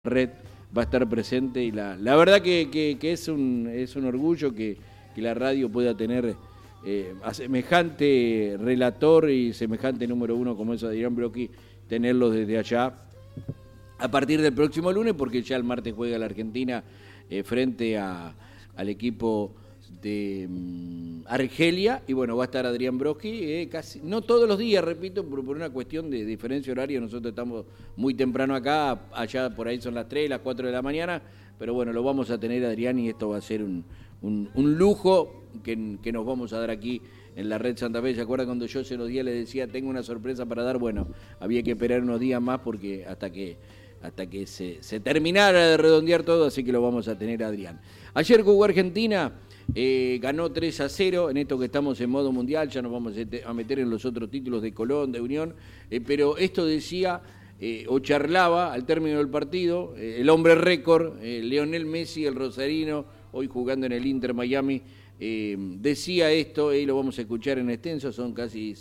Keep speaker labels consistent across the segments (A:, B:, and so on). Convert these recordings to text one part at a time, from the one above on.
A: red va a estar presente y la verdad que es un orgullo que la radio pueda tener a semejante relator y semejante número uno como es Adrián Brocchi, tenerlo desde allá a partir del próximo lunes, porque ya el martes juega la Argentina frente al equipo de Argelia, y bueno, va a estar Adrián Brocchi, casi, no todos los días, repito, por una cuestión de diferencia horaria. Nosotros estamos muy temprano acá, allá por ahí son las 3, las 4 de la mañana, pero bueno, lo vamos a tener Adrián y esto va a ser un lujo que nos vamos a dar aquí en la red Santa Fe. ¿Se acuerdan cuando yo hace unos días les decía, tengo una sorpresa para dar? Bueno, había que esperar unos días más porque hasta que se terminara de redondear todo, así que lo vamos a tener Adrián. Ayer jugó Argentina, ganó 3-0, en esto que estamos en modo mundial, ya nos vamos a meter en los otros títulos de Colón, de Unión, pero esto decía o charlaba al término del partido, el hombre récord, Lionel Messi, el rosarino, hoy jugando en el Inter Miami, decía esto, y lo vamos a escuchar en extenso, son casi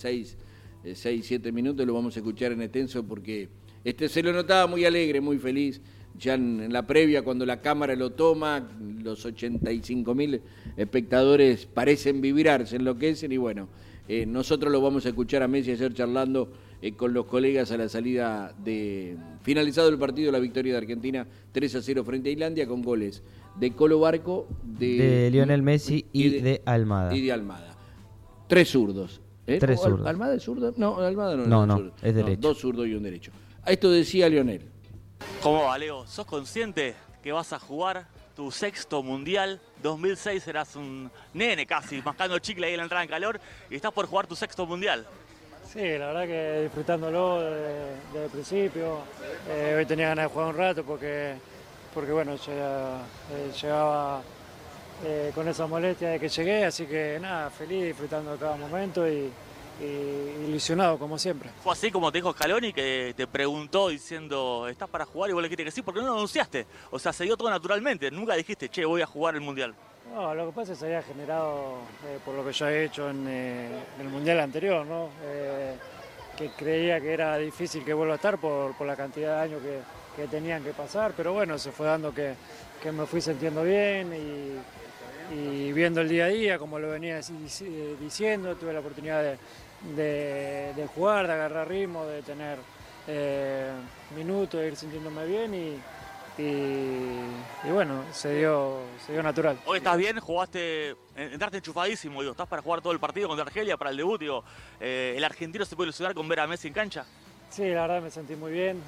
A: 6-7 minutos, lo vamos a escuchar en extenso porque se lo notaba muy alegre, muy feliz. Ya en la previa, cuando la cámara lo toma, los 85.000 espectadores parecen vibrar, se enloquecen, y bueno, nosotros lo vamos a escuchar a Messi ayer charlando con los colegas a la salida de finalizado el partido, la victoria de Argentina 3-0 frente a Islandia, con goles de Colo Barco,
B: de Lionel Messi y de Almada.
A: Y de Almada. Tres zurdos.
B: Tres zurdos.
A: ¿Almada es zurdo? No, Almada
B: no, es derecho.
A: Dos zurdos y un derecho. A esto decía Lionel.
C: ¿Cómo va, Leo? ¿Sos consciente que vas a jugar tu sexto mundial? 2006 eras un nene casi, mascando chicle ahí en la entrada en calor, y estás por jugar tu sexto mundial.
D: Sí, la verdad que disfrutándolo desde el principio. Hoy tenía ganas de jugar un rato porque bueno, llegaba con esa molestia de que llegué, así que nada, feliz, disfrutando de cada momento y ilusionado como siempre.
C: ¿Fue así como te dijo Scaloni, que te preguntó diciendo, ¿estás para jugar? Y vos le dijiste que sí, porque no lo anunciaste? O sea, se dio todo naturalmente, nunca dijiste, che, voy a jugar el mundial.
D: No, lo que pasa es que se había generado por lo que yo he hecho en el mundial anterior, ¿no? Que creía que era difícil que vuelva a estar por la cantidad de años que tenían que pasar, pero bueno, se fue dando que me fui sintiendo bien y viendo el día a día, como lo venía diciendo, tuve la oportunidad de jugar, de agarrar ritmo, de tener minutos, de ir sintiéndome bien y bueno, se dio natural.
C: Hoy estás bien, entraste enchufadísimo, digo, estás para jugar todo el partido contra Argelia, para el debut, digo, ¿el argentino se puede ilusionar con ver a Messi en cancha?
D: Sí, la verdad me sentí muy bien,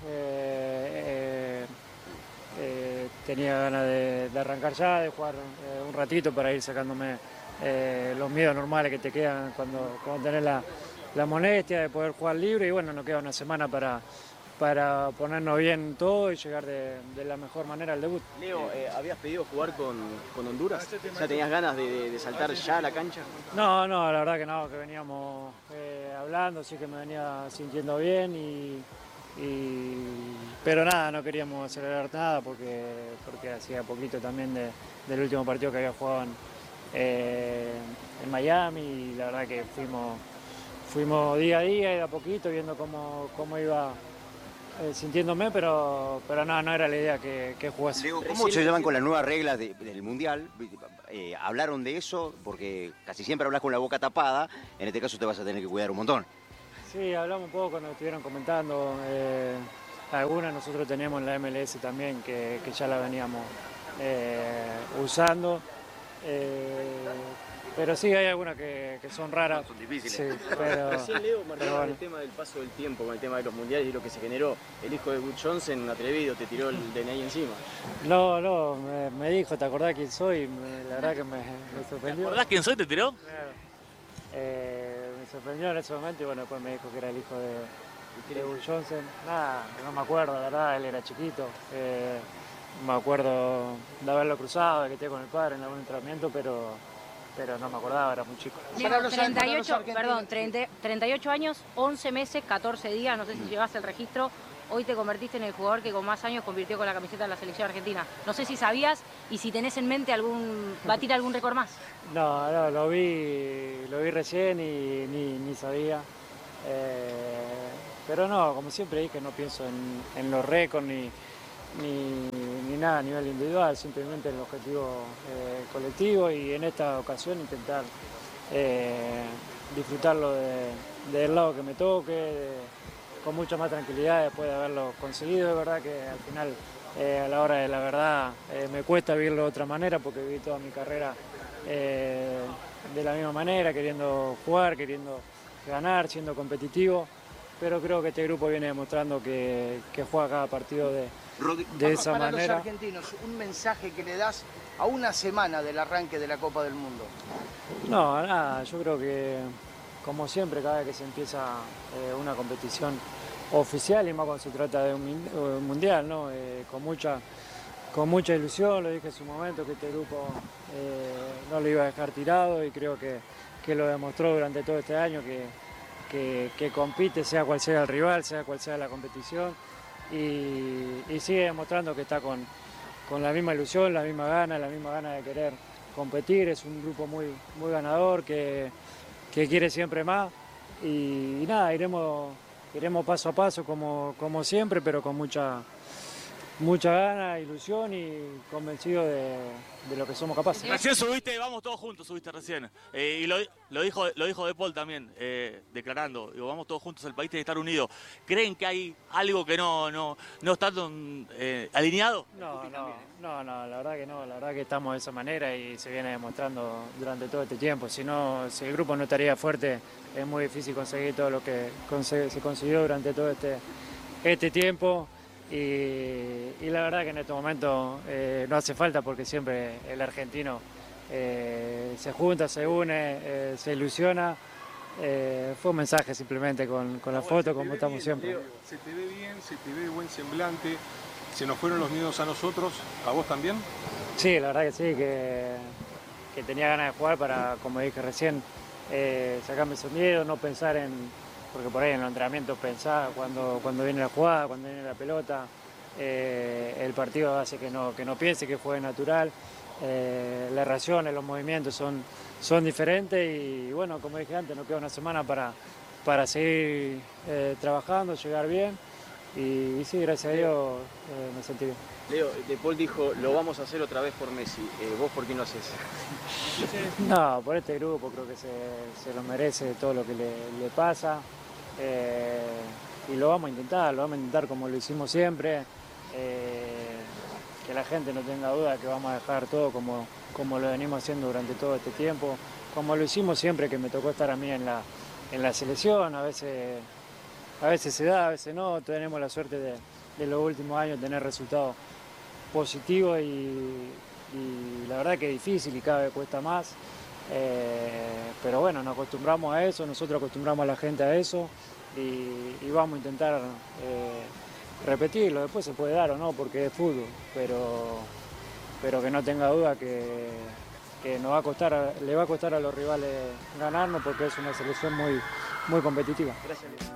D: tenía ganas de arrancar ya, de jugar un ratito para ir sacándome los miedos normales que te quedan cuando tenés la molestia de poder jugar libre, y bueno, nos queda una semana para ponernos bien todo y llegar de la mejor manera al debut.
E: Leo, ¿habías pedido jugar con Honduras? ¿Ya tenías ganas de saltar ya a la cancha?
D: No, la verdad que no, que veníamos hablando, sí que me venía sintiendo bien pero nada, no queríamos acelerar nada porque hacía poquito también del último partido que había jugado en Miami, y la verdad que fuimos día a día y de a poquito viendo cómo iba sintiéndome, pero no era la idea que jugase.
F: Leo, ¿cómo se llevan con las nuevas reglas del Mundial? ¿Hablaron de eso? Porque casi siempre hablas con la boca tapada, en este caso te vas a tener que cuidar un montón.
D: Sí, hablamos un poco, nos estuvieron comentando, algunas nosotros teníamos en la MLS también, que ya la veníamos usando, pero sí hay algunas que son raras.
E: Son difíciles.
D: Sí, pero
E: recién Leo marcaba
D: bueno.
E: el tema del paso del tiempo, con el tema de los mundiales y lo que se generó. El hijo de Wood Johnson, atrevido, te tiró el DNI encima.
D: No, me dijo, ¿te acordás quién soy? La verdad que me sorprendió.
C: ¿Te acordás quién soy, te tiró?
D: Claro. Me sorprendió en ese momento y bueno, después me dijo que era el hijo de Wood Johnson. Nada, no me acuerdo, la verdad, él era chiquito. Me acuerdo de haberlo cruzado, de que esté con el padre en algún entrenamiento, pero no me acordaba, era muy chico.
G: Leo, 38 años, 11 meses, 14 días, no sé si llevas el registro. Hoy te convertiste en el jugador que con más años convirtió con la camiseta de la selección argentina. No sé si sabías y si tenés en mente batir algún récord más.
D: No, lo vi recién y ni sabía. Pero no, como siempre dije, no pienso en los récords ni nada a nivel individual, simplemente el objetivo colectivo y en esta ocasión intentar disfrutarlo del lado que me toque, con mucha más tranquilidad después de haberlo conseguido. Es verdad que al final, a la hora de la verdad, me cuesta vivirlo de otra manera porque viví toda mi carrera de la misma manera, queriendo jugar, queriendo ganar, siendo competitivo, pero creo que este grupo viene demostrando que juega cada partido de esa
H: manera.
D: Para
H: los argentinos, un mensaje que le das a una semana del arranque de la Copa del Mundo.
D: No, nada, yo creo que como siempre cada vez que se empieza una competición oficial y más cuando se trata de un mundial, ¿no? Con mucha ilusión, lo dije en su momento que este grupo no lo iba a dejar tirado y creo que lo demostró durante todo este año que compite sea cual sea el rival, sea cual sea la competición y sigue demostrando que está con la misma ilusión, la misma gana de querer competir. Es un grupo muy ganador que quiere siempre más y nada, iremos paso a paso como siempre, pero con mucha gana, ilusión y convencido de lo que somos capaces.
C: Recién subiste, vamos todos juntos, subiste recién. Y lo dijo De Paul también, declarando, digo, vamos todos juntos, el país tiene que estar unido. ¿Creen que hay algo que no está alineado?
D: No, la verdad que no, la verdad que estamos de esa manera y se viene demostrando durante todo este tiempo. Si el grupo no estaría fuerte, es muy difícil conseguir todo lo que se consiguió durante todo este tiempo. Y la verdad que en este momento no hace falta porque siempre el argentino se junta, se une, se ilusiona. Fue un mensaje simplemente con la foto, como estamos bien, siempre.
I: Leo, se te ve bien, se te ve buen semblante. ¿Se nos fueron los miedos a nosotros? ¿A vos también?
D: Sí, la verdad que sí, que tenía ganas de jugar para, como dije recién, sacarme esos miedos, no pensar porque por ahí en los entrenamientos pensaba cuando viene la jugada, cuando viene la pelota, el partido hace que no piense, que juegue natural, las reacciones, los movimientos son diferentes y bueno, como dije antes, nos queda una semana para seguir trabajando, llegar bien y sí, gracias a Dios me sentí bien.
E: Leo, De Paul dijo, lo vamos a hacer otra vez por Messi. ¿Vos por qué no haces?
D: No, por este grupo creo que se lo merece todo lo que le pasa. Y lo vamos a intentar como lo hicimos siempre, que la gente no tenga duda que vamos a dejar todo como lo venimos haciendo durante todo este tiempo, como lo hicimos siempre que me tocó estar a mí en la selección. A veces se da, a veces no, tenemos la suerte de los últimos años tener resultados positivos y la verdad que es difícil y cada vez cuesta más. Pero bueno, nos acostumbramos a eso, nosotros acostumbramos a la gente a eso y vamos a intentar repetirlo. Después se puede dar o no porque es fútbol, pero que no tenga duda que le va a costar a los rivales ganarnos porque es una selección muy competitiva.
E: Gracias, Leo.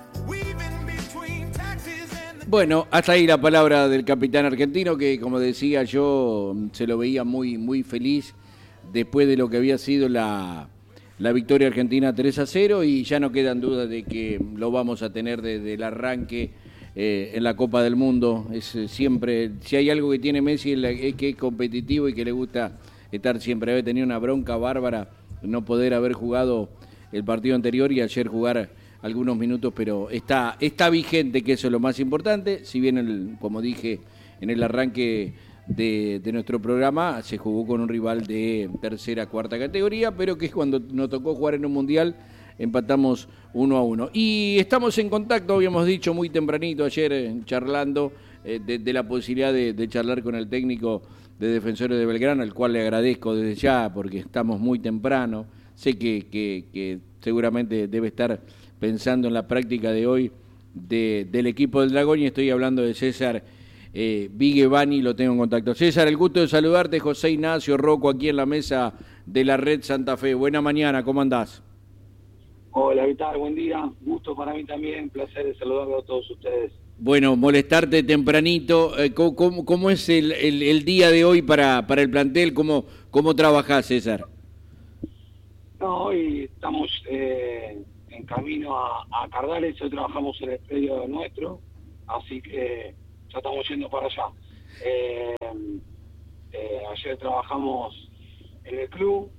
A: Bueno, hasta ahí la palabra del capitán argentino que, como decía yo, se lo veía muy feliz después de lo que había sido la victoria argentina 3-0 y ya no quedan dudas de que lo vamos a tener desde el arranque en la Copa del Mundo. Es siempre, si hay algo que tiene Messi es que es competitivo y que le gusta estar siempre. Había tenido una bronca bárbara no poder haber jugado el partido anterior y ayer jugar algunos minutos, pero está vigente, que eso es lo más importante. Si bien, como dije en el arranque de nuestro programa, se jugó con un rival de tercera, cuarta categoría, pero que es cuando nos tocó jugar en un mundial, empatamos 1-1. Y estamos en contacto, habíamos dicho muy tempranito ayer, charlando de la posibilidad de charlar con el técnico de Defensores de Belgrano, al cual le agradezco desde ya, porque estamos muy temprano. Sé que seguramente debe estar pensando en la práctica de hoy del equipo del Dragón, y estoy hablando de César Vigevani, lo tengo en contacto. César, el gusto de saludarte. José Ignacio Rocco aquí en la mesa de la Red Santa Fe. Buena mañana, ¿cómo andás?
J: Hola, Vital, buen día. Gusto para mí también, placer de saludarlos a todos ustedes.
A: Bueno, molestarte tempranito. ¿Cómo es el día de hoy para el plantel? ¿Cómo trabajás, César?
J: No, hoy estamos en camino a Cardales, hoy trabajamos en el predio nuestro, así que ya estamos yendo para allá. Ayer trabajamos en el club,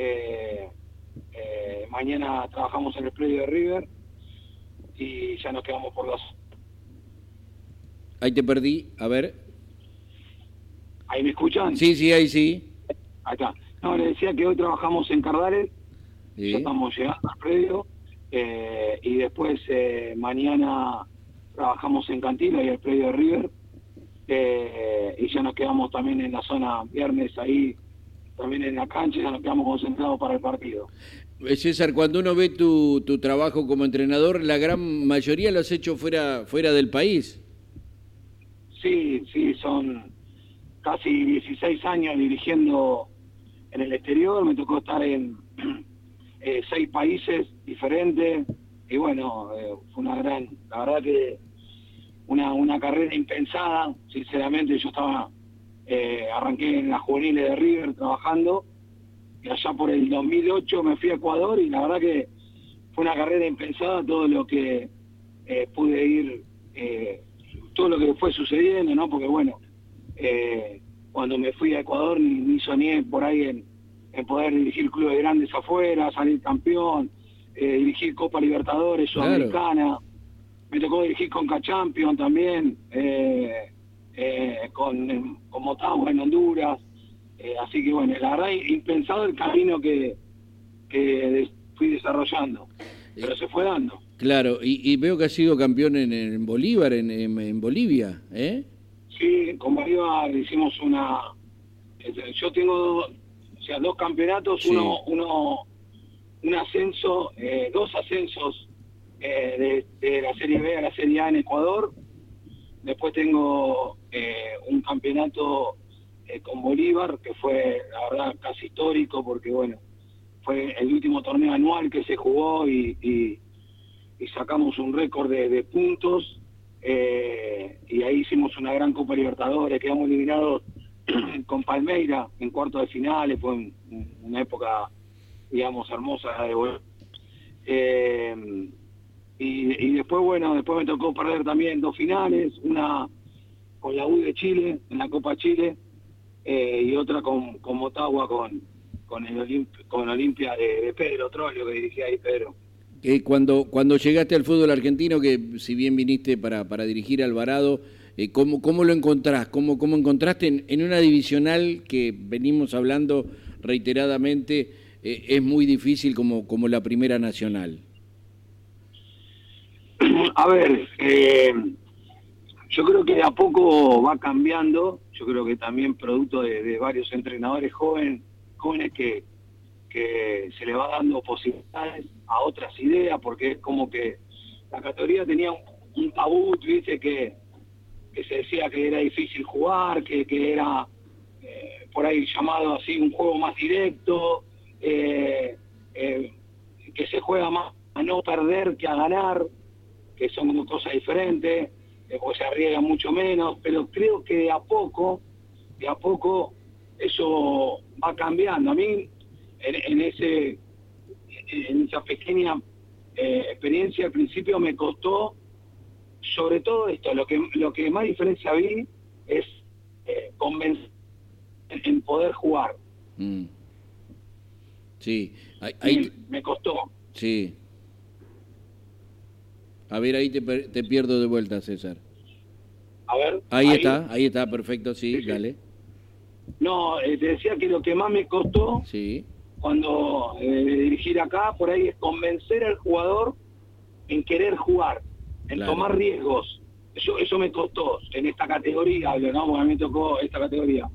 J: mañana trabajamos en el predio de River y ya nos quedamos por los...
A: Ahí te perdí, a ver.
J: ¿Ahí me escuchan?
A: Sí, ahí sí.
J: Ahí está. No, le decía que hoy trabajamos en Cardales,
A: Sí.
J: ya estamos llegando al predio, y después mañana trabajamos en Cantilo y el predio de River, y ya nos quedamos también en la zona viernes ahí, también en la cancha, ya nos quedamos concentrados para el partido.
A: César, cuando uno ve tu trabajo como entrenador, la gran mayoría lo has hecho fuera del país.
J: Sí, son casi 16 años dirigiendo en el exterior, me tocó estar en 6 países diferentes, y bueno, fue la verdad que una carrera impensada, sinceramente. Yo arranqué en las juveniles de River trabajando, y allá por el 2008 me fui a Ecuador, y la verdad que fue una carrera impensada, todo lo que pude ir, todo lo que fue sucediendo, ¿no? Porque bueno, cuando me fui a Ecuador ni soñé por ahí en poder dirigir clubes grandes afuera, salir campeón, dirigir Copa Libertadores, Sudamericana. Me tocó dirigir Conca Champions también, con Motagua en Honduras. Así que bueno, la verdad impensado el camino que fui desarrollando, pero se fue dando.
A: Claro, y veo que has sido campeón en Bolívar, en Bolivia, ¿eh?
J: Sí, con Bolívar hicimos yo tengo dos campeonatos,
A: Sí.
J: un ascenso, 2 ascensos de la Serie B a la Serie A en Ecuador. Después tengo un campeonato con Bolívar, que fue, la verdad, casi histórico, porque bueno, fue el último torneo anual que se jugó y sacamos un récord de puntos, y ahí hicimos una gran Copa Libertadores, quedamos eliminados con Palmeira en cuartos de finales. Fue una época, digamos, hermosa de Bolívar. Y después, bueno, después me tocó perder también 2 finales, una con la U de Chile, en la Copa Chile, y otra con Motagua, con Olimpia de Pedro Trollio, que dirigía ahí Pedro.
A: Cuando llegaste al fútbol argentino, que si bien viniste para dirigir a Alvarado, ¿cómo lo encontrás? ¿Cómo encontraste en una divisional que venimos hablando reiteradamente, es muy difícil como la Primera Nacional?
J: A ver, yo creo que de a poco va cambiando. Yo creo que también producto de varios entrenadores jóvenes que se le va dando posibilidades a otras ideas, porque es como que la categoría tenía un tabú, ¿viste? Que se decía que era difícil jugar, que era por ahí llamado así un juego más directo, que se juega más a no perder que a ganar, que son dos cosas diferentes, porque se arriesga mucho menos, pero creo que de a poco eso va cambiando. A mí, en esa pequeña experiencia al principio me costó, sobre todo esto, lo que más diferencia vi es convencer en poder jugar.
A: Sí, ahí
J: me costó.
A: Sí. A ver, ahí te pierdo de vuelta, César.
J: A ver.
A: Ahí está, perfecto, sí, dale.
J: No, te decía que lo que más me costó cuando dirigir acá, por ahí, es convencer al jugador en querer jugar, en tomar riesgos. Eso me costó en esta categoría, ¿no? Porque a mí me tocó esta categoría.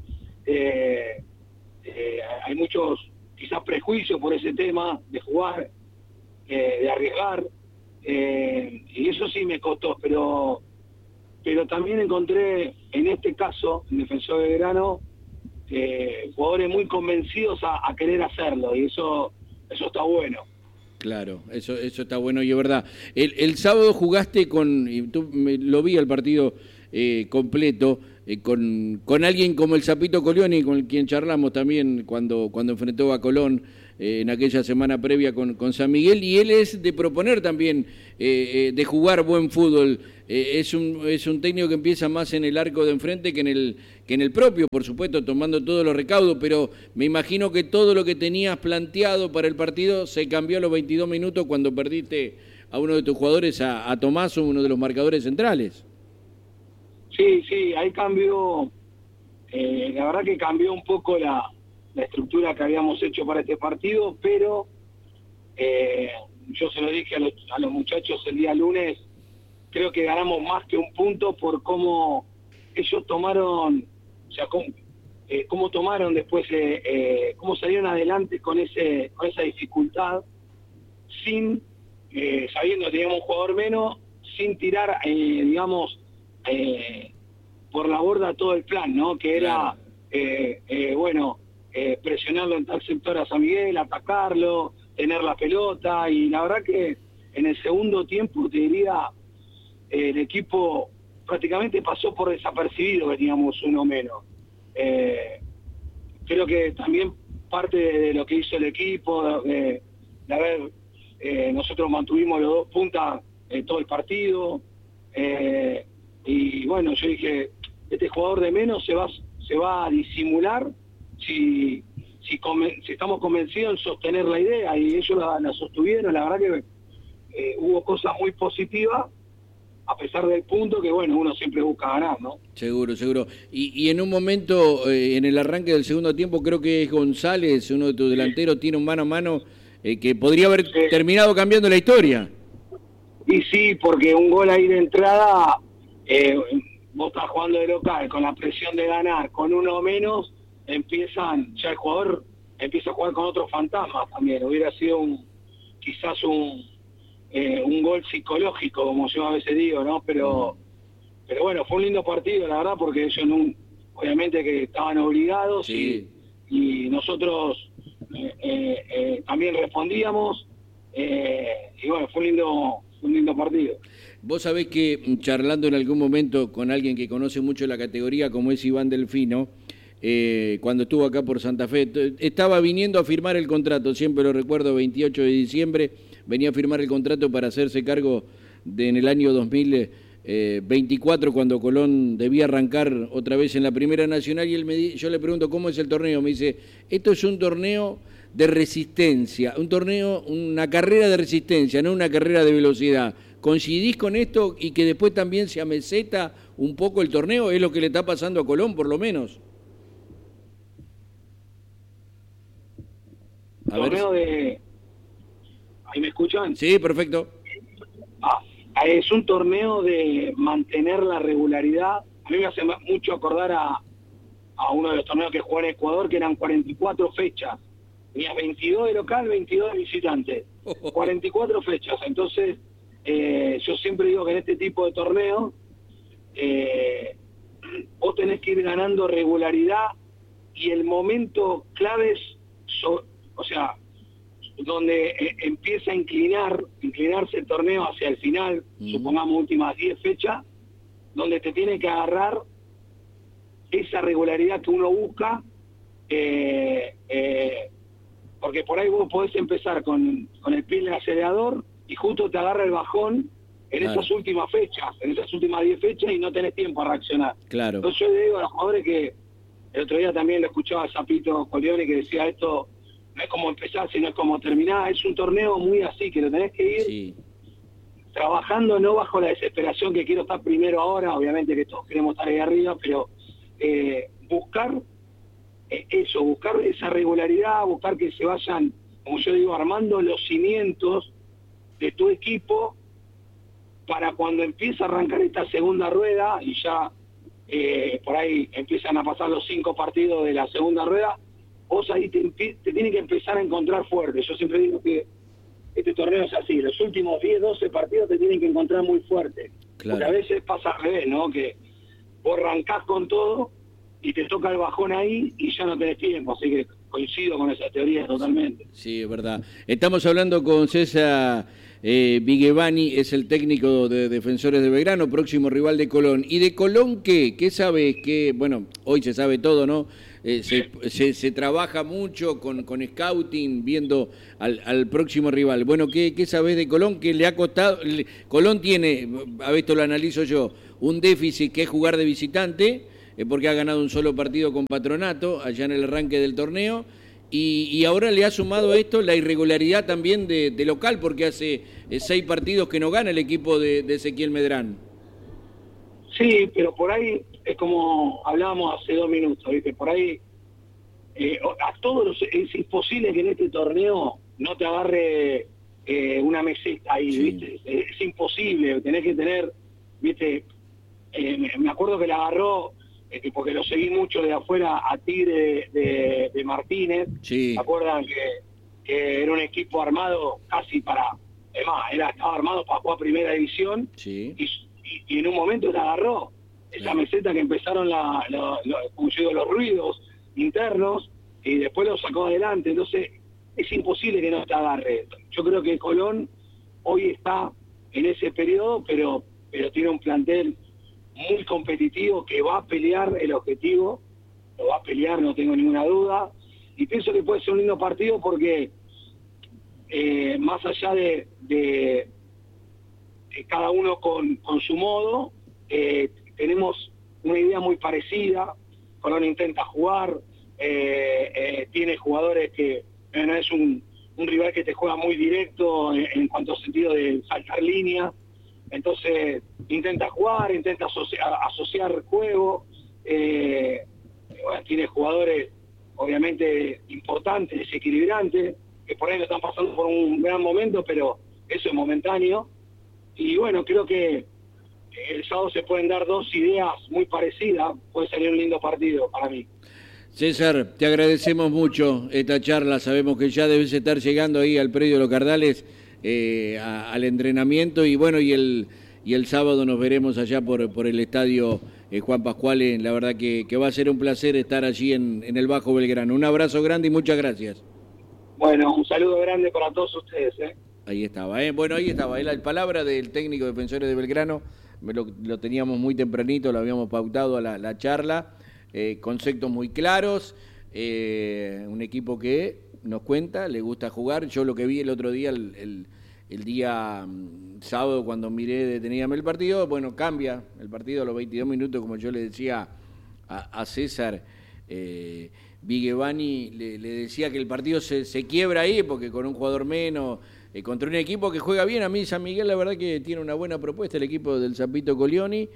J: Hay muchos, quizás, prejuicios por ese tema de jugar, de arriesgar, y eso sí me costó, pero también encontré en este caso, en Defensor de Belgrano, jugadores muy convencidos a querer hacerlo, y eso está bueno.
A: Claro, eso está bueno y es verdad. El sábado jugaste lo vi al partido completo, con alguien como el Sapito Colioni, con quien charlamos también cuando enfrentó a Colón. en aquella semana previa con San Miguel, y él es de proponer también, de jugar buen fútbol. Es un técnico que empieza más en el arco de enfrente que en el propio, por supuesto, tomando todos los recaudos, pero me imagino que todo lo que tenías planteado para el partido se cambió a los 22 minutos cuando perdiste a uno de tus jugadores, a Tomaso, uno de los marcadores centrales.
J: Sí, ahí cambió, la verdad que cambió un poco la estructura que habíamos hecho para este partido, pero yo se lo dije a los muchachos el día lunes, creo que ganamos más que un punto por cómo ellos tomaron, o sea, cómo tomaron después, cómo salieron adelante con esa dificultad, sin, sabiendo que teníamos un jugador menos, sin tirar, digamos, por la borda todo el plan, ¿no? Que era, presionarlo en tal sector a San Miguel, atacarlo, tener la pelota, y la verdad que en el segundo tiempo, te diría, el equipo prácticamente pasó por desapercibido que teníamos uno menos. Creo que también parte de lo que hizo el equipo, de haber, nosotros mantuvimos los 2 puntas todo el partido, y bueno, yo dije, este jugador de menos se va a disimular si estamos convencidos en sostener la idea, y ellos la sostuvieron. La verdad que hubo cosas muy positivas, a pesar del punto que, bueno, uno siempre busca ganar, ¿no? Seguro.
A: Y en un momento, en el arranque del segundo tiempo, creo que es González, uno de tus delanteros, tiene un mano a mano que podría haber terminado cambiando la historia.
J: Y sí, porque un gol ahí de entrada, vos estás jugando de local, con la presión de ganar, con uno menos, ya el jugador empieza a jugar con otros fantasmas también. Hubiera sido quizás un gol psicológico, como yo a veces digo, ¿no? Pero bueno, fue un lindo partido, la verdad, porque ellos obviamente que estaban obligados, sí. y nosotros también respondíamos, y bueno, fue un lindo partido.
A: Vos sabés que charlando en algún momento con alguien que conoce mucho la categoría, como es Iván Delfino, cuando estuvo acá por Santa Fe, estaba viniendo a firmar el contrato, siempre lo recuerdo, 28 de diciembre, venía a firmar el contrato para hacerse cargo en el año 2024, cuando Colón debía arrancar otra vez en la Primera Nacional, y yo le pregunto, ¿cómo es el torneo? Me dice, esto es un torneo de resistencia, una carrera de resistencia, no una carrera de velocidad. ¿Coincidís con esto y que después también se ameseta un poco el torneo? ¿Es lo que le está pasando a Colón, por lo menos?
J: Torneo de... ¿Ahí me escuchan?
A: Sí, perfecto.
J: Es un torneo de mantener la regularidad. A mí me hace mucho acordar a uno de los torneos que jugó en Ecuador, que eran 44 fechas. Tenías 22 de local, 22 de visitante. 44 fechas. Entonces, yo siempre digo que en este tipo de torneos vos tenés que ir ganando regularidad, y el momento clave es, o sea, donde empieza a inclinarse el torneo hacia el final, supongamos últimas 10 fechas, donde te tiene que agarrar esa regularidad que uno busca, porque por ahí vos podés empezar con el pie en el acelerador y justo te agarra el bajón en esas últimas fechas, en esas últimas 10 fechas, y no tenés diempo a reaccionar.
A: Claro.
J: Entonces yo le digo a los jugadores que el otro día también lo escuchaba a Zapito Colione, que decía, esto no es como empezar, sino es como terminar. Es un torneo muy así, que lo tenés que ir trabajando, no bajo la desesperación que quiero estar primero ahora, obviamente que todos queremos estar ahí arriba, pero buscar buscar esa regularidad, buscar que se vayan, como yo digo, armando los cimientos de tu equipo para cuando empieza a arrancar esta segunda rueda, y ya por ahí empiezan a pasar los 5 partidos de la segunda rueda, vos ahí te tienen que empezar a encontrar fuerte. Yo siempre digo que este torneo es así, los últimos 10, 12 partidos te tienen que encontrar muy fuerte. Claro. Porque a veces pasa al revés, ¿no? Que vos arrancás con todo y te toca el bajón ahí y ya no tenés tiempo, así que coincido con esa teoría totalmente.
A: Sí, es verdad. Estamos hablando con César Vigevani es el técnico de Defensores de Belgrano, próximo rival de Colón. ¿Y de Colón qué? ¿Qué sabes? Bueno, hoy se sabe todo, ¿no? Se trabaja mucho con scouting, viendo al próximo rival. Bueno, ¿qué sabés de Colón? Que le ha costado... Colón tiene, a ver, esto lo analizo yo, un déficit que es jugar de visitante, porque ha ganado un solo partido con Patronato, allá en el arranque del torneo, y ahora le ha sumado esto la irregularidad también de local, porque hace 6 partidos que no gana el equipo de Ezequiel Medrán.
J: Sí, pero por ahí es como hablábamos hace 2 minutos, ¿viste? Por ahí a todos es imposible que en este torneo no te agarre una meseta ahí, sí. ¿Viste? Es imposible, tenés que tener, ¿viste? Me acuerdo que la agarró, porque lo seguí mucho de afuera, a Tigre de Martínez. Sí. ¿Se acuerdan que era un equipo armado casi para... Además, estaba armado para jugar Primera División. Sí. Y en un momento la agarró esa meseta que empezaron como yo digo, los ruidos internos, y después lo sacó adelante. Entonces es imposible que no te agarre. Yo creo que Colón hoy está en ese periodo, pero tiene un plantel muy competitivo que va a pelear el objetivo, lo va a pelear, no tengo ninguna duda, y pienso que puede ser un lindo partido porque más allá de cada uno con su modo, tenemos una idea muy parecida. Colón intenta jugar, tiene jugadores que no es un rival que te juega muy directo en cuanto a sentido de saltar línea, entonces intenta jugar, intenta asociar juego, bueno, tiene jugadores obviamente importantes, desequilibrantes, que por ahí no están pasando por un gran momento, pero eso es momentáneo. Y bueno, creo que el sábado se pueden dar 2 ideas muy parecidas, puede salir un lindo partido para mí.
A: César, te agradecemos mucho esta charla, sabemos que ya debes estar llegando ahí al predio de los Cardales al entrenamiento, y bueno, y el sábado nos veremos allá por el estadio Juan Pascual. La verdad que va a ser un placer estar allí en el Bajo Belgrano. Un abrazo grande y muchas gracias.
J: Bueno, un saludo grande para todos ustedes.
A: Ahí estaba, Bueno, ahí estaba, la palabra del técnico de Defensores de Belgrano, lo teníamos muy tempranito, lo habíamos pautado a la charla, conceptos muy claros, un equipo que nos cuenta, le gusta jugar. Yo lo que vi el otro día, el día sábado, cuando miré detenidamente el partido, bueno, cambia el partido a los 22 minutos, como yo le decía a César. Vigevani le decía que el partido se quiebra ahí, porque con un jugador menos, contra un equipo que juega bien. A mí San Miguel la verdad que tiene una buena propuesta, el equipo del Zapito Colioni.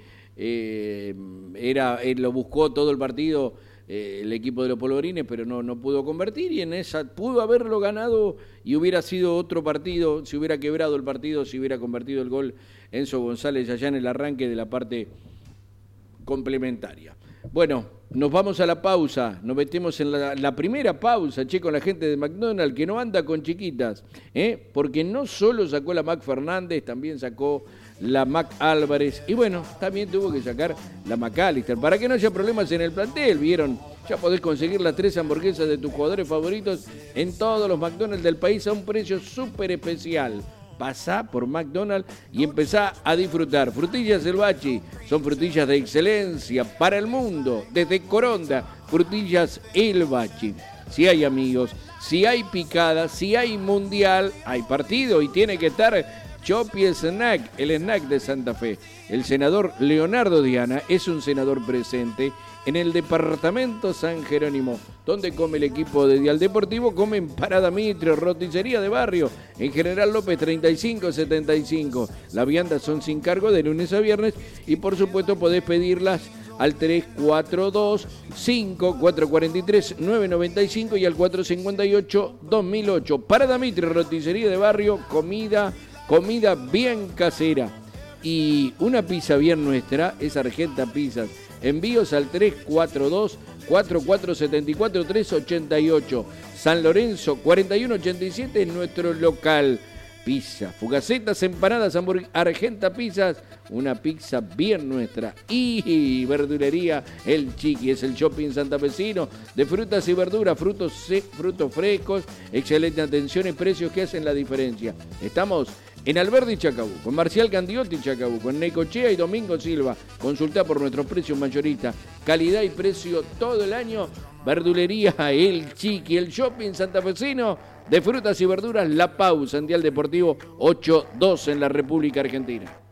A: Él lo buscó todo el partido, el equipo de los Polvorines, pero no pudo convertir, y en esa pudo haberlo ganado y hubiera sido otro partido, si hubiera quebrado el partido, si hubiera convertido el gol Enzo González allá en el arranque de la parte complementaria. Bueno, nos vamos a la pausa, nos metemos en la primera pausa, con la gente de McDonald's, que no anda con chiquitas, porque no solo sacó la Mac Fernández, también sacó la Mac Álvarez, y bueno, también tuvo que sacar la McAllister, para que no haya problemas en el plantel. Vieron, ya podés conseguir las 3 hamburguesas de tus jugadores favoritos en todos los McDonald's del país a un precio súper especial. Pasá por McDonald's y empezá a disfrutar. Frutillas El Bachi son frutillas de excelencia para el mundo. Desde Coronda, frutillas El Bachi. Si hay amigos, si hay picada, si hay mundial, hay partido, y tiene que estar Chopi Snack, el snack de Santa Fe. El senador Leonardo Diana es un senador presente en el departamento San Jerónimo, donde come el equipo de Dial Deportivo. Comen Parada Mitre, roticería de barrio, en General López 3575. Las viandas son sin cargo de lunes a viernes, y por supuesto podés pedirlas al 342-5443-995 y al 458-2008. Parada Mitre, roticería de barrio, comida bien casera. Y una pizza bien nuestra es Argenta Pizzas. Envíos al 342-4474-388. San Lorenzo 4187 en nuestro local. Pizza, fugacetas, empanadas, Argenta Pizzas, una pizza bien nuestra. Y verdulería El Chiqui, es el shopping santafesino de frutas y verduras, frutos frescos, excelente atención y precios que hacen la diferencia. Estamos en Alberdi Chacabuco, en Marcial Candiotti Chacabuco, en Necochea y Domingo Silva. Consultá por nuestros precios mayoristas, calidad y precio todo el año. Verdulería El Chiqui, el shopping santafesino de frutas y verduras La Pau, Sandial Deportivo 8-2 en la República Argentina.